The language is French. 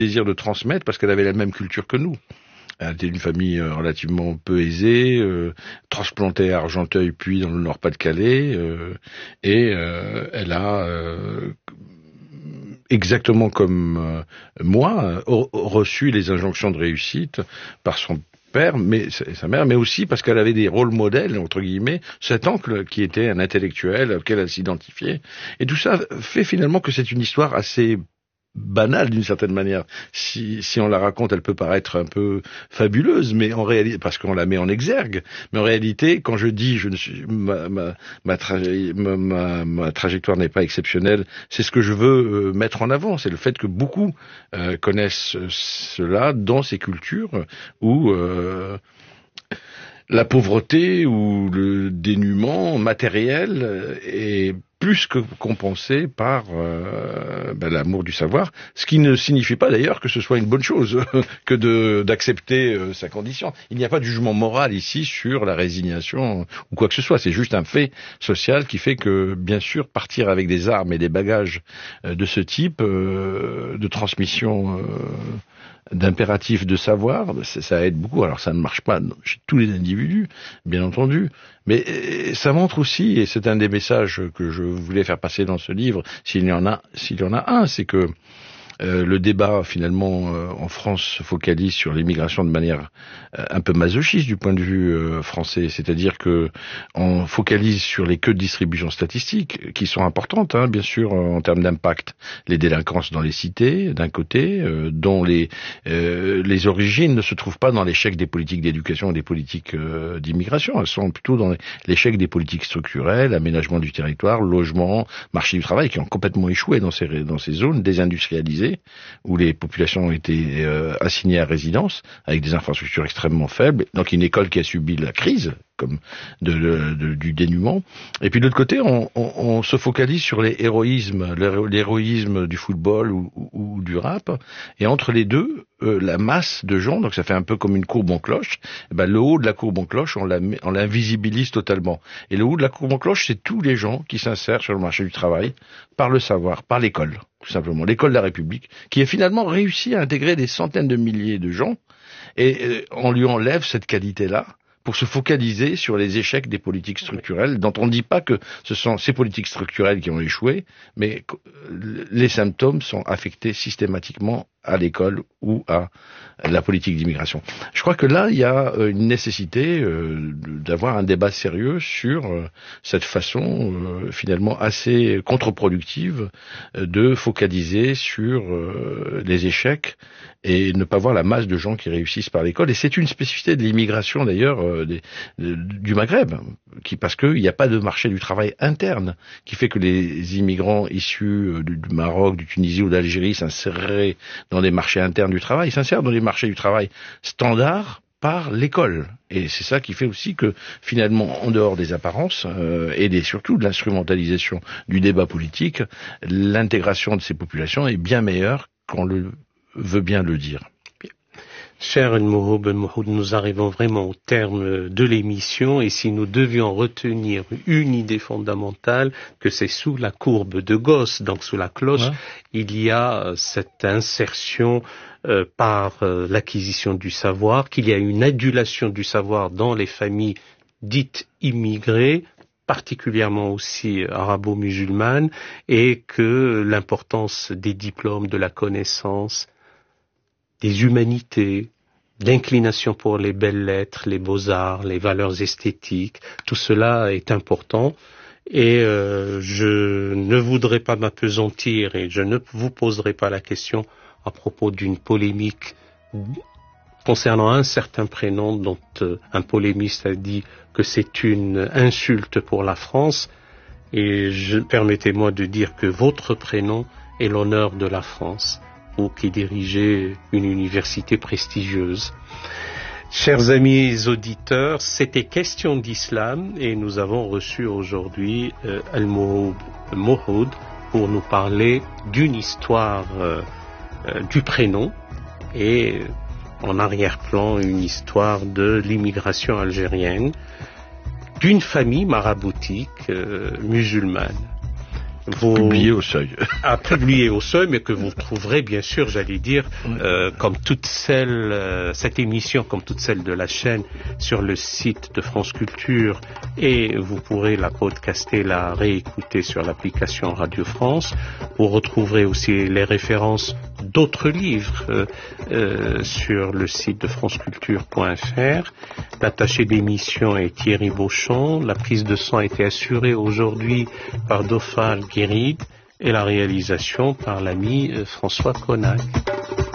désir de transmettre parce qu'elle avait la même culture que nous. Elle était d'une famille relativement peu aisée, transplantée à Argenteuil puis dans le Nord-Pas-de-Calais, elle a exactement comme moi reçu les injonctions de réussite par son père, mais sa mère, mais aussi parce qu'elle avait des rôles modèles, entre guillemets, cet oncle qui était un intellectuel auquel elle s'identifiait. Et tout ça fait finalement que c'est une histoire assez banale d'une certaine manière. Si on la raconte, elle peut paraître un peu fabuleuse, mais en réalité, parce qu'on la met en exergue. Mais en réalité, quand je dis ma trajectoire n'est pas exceptionnelle, c'est ce que je veux mettre en avant. C'est le fait que beaucoup connaissent cela dans ces cultures où la pauvreté ou le dénuement matériel est plus que compensé par l'amour du savoir, ce qui ne signifie pas d'ailleurs que ce soit une bonne chose que d'accepter sa condition. Il n'y a pas de jugement moral ici sur la résignation ou quoi que ce soit, c'est juste un fait social qui fait que, bien sûr, partir avec des armes et des bagages de ce type, de transmission d'impératifs de savoir, ça aide beaucoup. Alors ça ne marche pas chez tous les individus, bien entendu, mais ça montre aussi, et c'est un des messages que je voulais faire passer dans ce livre, s'il y en a un, c'est que le débat finalement en France se focalise sur l'immigration de manière un peu masochiste du point de vue français, c'est-à-dire que on focalise sur les queues de distribution statistique qui sont importantes, hein, bien sûr en termes d'impact, les délinquances dans les cités d'un côté, dont les origines ne se trouvent pas dans l'échec des politiques d'éducation ou des politiques d'immigration, elles sont plutôt dans l'échec des politiques structurelles, aménagement du territoire, logement, marché du travail qui ont complètement échoué dans ces zones désindustrialisées où les populations ont été assignées à résidence avec des infrastructures extrêmement faibles, donc une école qui a subi la crise comme du dénuement. Et puis de l'autre côté, on se focalise sur l'héroïsme du football ou du rap, et entre les deux, la masse de gens, donc ça fait un peu comme une courbe en cloche, le haut de la courbe en cloche, on l'invisibilise totalement. Et le haut de la courbe en cloche, c'est tous les gens qui s'insèrent sur le marché du travail par le savoir, par l'école, tout simplement, l'école de la République, qui a finalement réussi à intégrer des centaines de milliers de gens, et on lui enlève cette qualité-là pour se focaliser sur les échecs des politiques structurelles, dont on ne dit pas que ce sont ces politiques structurelles qui ont échoué, mais les symptômes sont affectés systématiquement à l'école ou à la politique d'immigration. Je crois que là, il y a une nécessité d'avoir un débat sérieux sur cette façon finalement assez contre-productive de focaliser sur les échecs et ne pas voir la masse de gens qui réussissent par l'école. Et c'est une spécificité de l'immigration d'ailleurs du Maghreb, parce qu'il n'y a pas de marché du travail interne, qui fait que les immigrants issus du Maroc, du Tunisie ou d'Algérie s'inséreraient dans des marchés internes du travail, s'insèrent dans les marchés du travail standards par l'école. Et c'est ça qui fait aussi que, finalement, en dehors des apparences et surtout de l'instrumentalisation du débat politique, l'intégration de ces populations est bien meilleure qu'on le veut bien le dire. Cher Mouhoud, nous arrivons vraiment au terme de l'émission, et si nous devions retenir une idée fondamentale, que c'est sous la courbe de Gauss, donc sous la cloche, il y a cette insertion par l'acquisition du savoir, qu'il y a une adulation du savoir dans les familles dites immigrées, particulièrement aussi arabo-musulmanes, et que l'importance des diplômes, de la connaissance, des humanités, l'inclination pour les belles lettres, les beaux-arts, les valeurs esthétiques, tout cela est important. Et je ne voudrais pas m'appesantir et je ne vous poserai pas la question à propos d'une polémique concernant un certain prénom dont un polémiste a dit que c'est une insulte pour la France. Et permettez-moi de dire que votre prénom est l'honneur de la France, ou qui dirigeait une université prestigieuse. Chers amis auditeurs, c'était Question d'Islam et nous avons reçu aujourd'hui Al-Mouhoud pour nous parler d'une histoire du prénom et en arrière-plan une histoire de l'immigration algérienne d'une famille maraboutique musulmane. Publié au Seuil. À publier au Seuil, mais que vous trouverez bien sûr, j'allais dire, comme toute cette émission, comme toutes celles de la chaîne, sur le site de France Culture, et vous pourrez la podcaster, la réécouter sur l'application Radio France. Vous retrouverez aussi les références d'autres livres sur le site de franceculture.fr. L'attaché d'émission est Thierry Beauchamp. La prise de son a été assurée aujourd'hui par Dofal Guéride et la réalisation par l'ami François Connac.